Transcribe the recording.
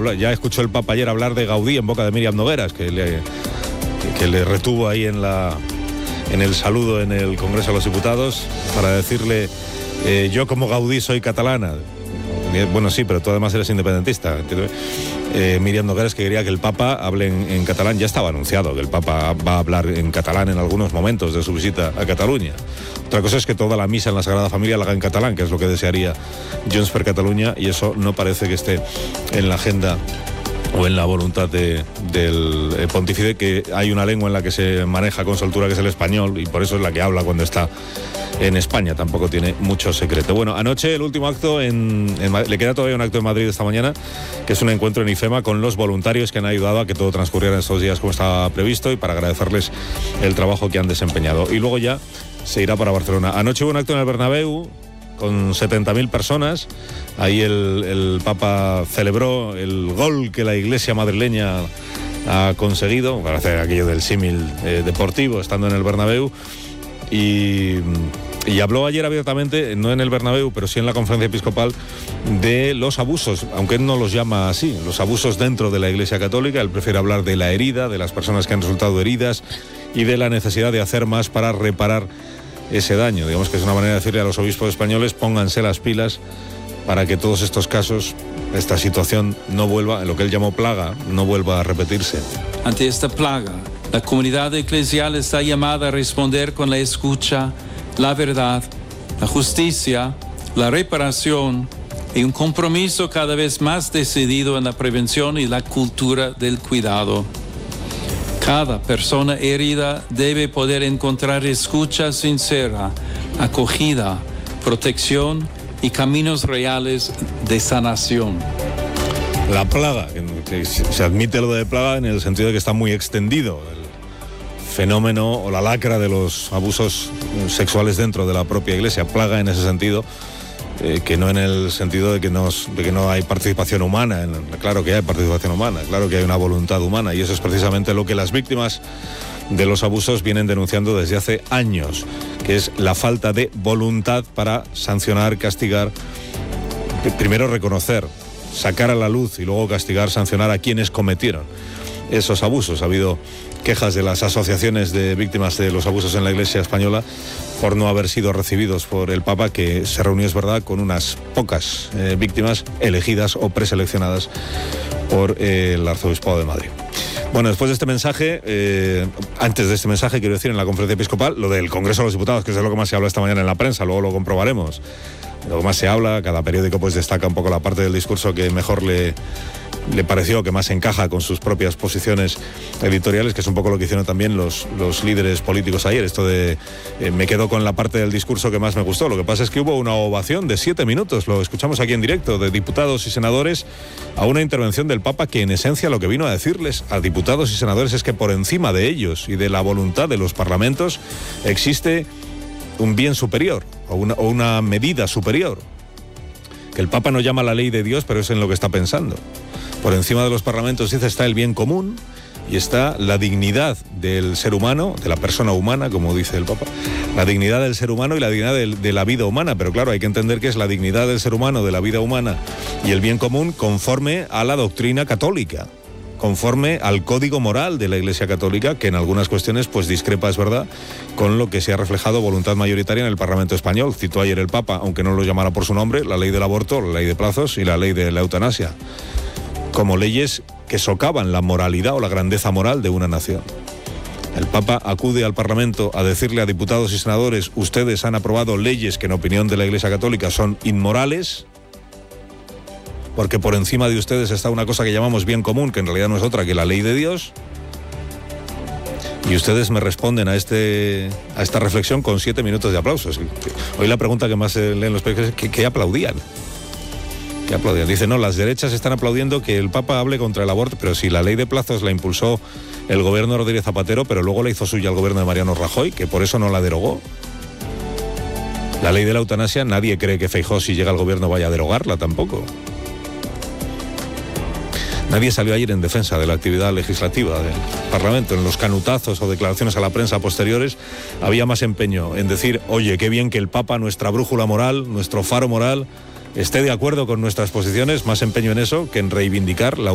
ya escuchó el Papa ayer hablar de Gaudí en boca de Míriam Nogueras, que le retuvo ahí en el saludo en el Congreso de los Diputados para decirle, yo como Gaudí soy catalana. Bueno, sí, pero tú además eres independentista. Míriam Nogueras, que quería que el Papa hable en catalán. Ya estaba anunciado que el Papa va a hablar en catalán en algunos momentos de su visita a Cataluña. Otra cosa es que toda la misa en la Sagrada Familia la haga en catalán, que es lo que desearía Junts per Catalunya, y eso no parece que esté en la agenda o en la voluntad del pontífice, que hay una lengua en la que se maneja con soltura, que es el español, y por eso es la que habla cuando está en España. Tampoco tiene mucho secreto. Bueno, anoche el último acto le queda todavía un acto en Madrid esta mañana, que es un encuentro en IFEMA con los voluntarios que han ayudado a que todo transcurriera en estos días como estaba previsto, y para agradecerles el trabajo que han desempeñado. Y luego ya se irá para Barcelona. Anoche hubo un acto en el Bernabéu con 70.000 personas. Ahí el Papa celebró el gol que la Iglesia madrileña ha conseguido, para hacer aquello del símil deportivo, estando en el Bernabéu. Y habló ayer abiertamente, no en el Bernabéu, pero sí en la conferencia episcopal, de los abusos, aunque él no los llama así, los abusos dentro de la Iglesia Católica. Él prefiere hablar de la herida, de las personas que han resultado heridas y de la necesidad de hacer más para reparar ese daño. Digamos que es una manera de decirle a los obispos españoles, pónganse las pilas para que todos estos casos, esta situación no vuelva, en lo que él llamó plaga, no vuelva a repetirse. Ante esta plaga, la comunidad eclesial está llamada a responder con la escucha, la verdad, la justicia, la reparación y un compromiso cada vez más decidido en la prevención y la cultura del cuidado. Cada persona herida debe poder encontrar escucha sincera, acogida, protección y caminos reales de sanación. La plaga, que se admite lo de plaga en el sentido de que está muy extendido el fenómeno o la lacra de los abusos sexuales dentro de la propia Iglesia. Plaga en ese sentido, que no en el sentido de que no hay participación humana. Claro que hay participación humana, claro que hay una voluntad humana, y eso es precisamente lo que las víctimas de los abusos vienen denunciando desde hace años, que es la falta de voluntad para sancionar, castigar, primero reconocer, sacar a la luz y luego castigar, sancionar a quienes cometieron esos abusos. Ha habido quejas de las asociaciones de víctimas de los abusos en la Iglesia española por no haber sido recibidos por el Papa, que se reunió, es verdad, con unas pocas víctimas elegidas o preseleccionadas por el Arzobispado de Madrid. Bueno, después de este mensaje, antes de este mensaje, quiero decir, en la conferencia episcopal, lo del Congreso de los Diputados, que es de lo que más se habla esta mañana en la prensa, luego lo comprobaremos. Lo que más se habla, cada periódico pues destaca un poco la parte del discurso que mejor le pareció, que más encaja con sus propias posiciones editoriales, que es un poco lo que hicieron también los líderes políticos ayer. Esto de me quedo con la parte del discurso que más me gustó. Lo que pasa es que hubo una ovación de 7 minutos, lo escuchamos aquí en directo, de diputados y senadores a una intervención del Papa que en esencia lo que vino a decirles a diputados y senadores es que por encima de ellos y de la voluntad de los parlamentos existe un bien superior o una medida superior, que el Papa no llama la ley de Dios, pero es en lo que está pensando. Por encima de los parlamentos, dice, está el bien común y está la dignidad del ser humano, de la persona humana, como dice el Papa, la dignidad del ser humano y la dignidad de la vida humana. Pero claro, hay que entender que es la dignidad del ser humano, de la vida humana y el bien común conforme a la doctrina católica, conforme al código moral de la Iglesia Católica, que en algunas cuestiones pues discrepa, es verdad, con lo que se ha reflejado voluntad mayoritaria en el Parlamento español. Citó ayer el Papa, aunque no lo llamara por su nombre, la ley del aborto, la ley de plazos y la ley de la eutanasia, como leyes que socavan la moralidad o la grandeza moral de una nación. El Papa acude al Parlamento a decirle a diputados y senadores, ustedes han aprobado leyes que en opinión de la Iglesia Católica son inmorales, porque por encima de ustedes está una cosa que llamamos bien común, que en realidad no es otra que la ley de Dios. Y ustedes me responden a esta reflexión con 7 minutos de aplausos. Hoy la pregunta que más leen los periódicos es ¿qué aplaudían? ¿Qué aplaudían? Dicen, no, las derechas están aplaudiendo que el Papa hable contra el aborto, pero si la ley de plazos la impulsó el gobierno de Rodríguez Zapatero, pero luego la hizo suya el gobierno de Mariano Rajoy, que por eso no la derogó. La ley de la eutanasia, nadie cree que Feijóo, si llega al gobierno, vaya a derogarla tampoco. Nadie salió ayer en defensa de la actividad legislativa del Parlamento. En los canutazos o declaraciones a la prensa posteriores había más empeño en decir, oye, qué bien que el Papa, nuestra brújula moral, nuestro faro moral, esté de acuerdo con nuestras posiciones, más empeño en eso que en reivindicar la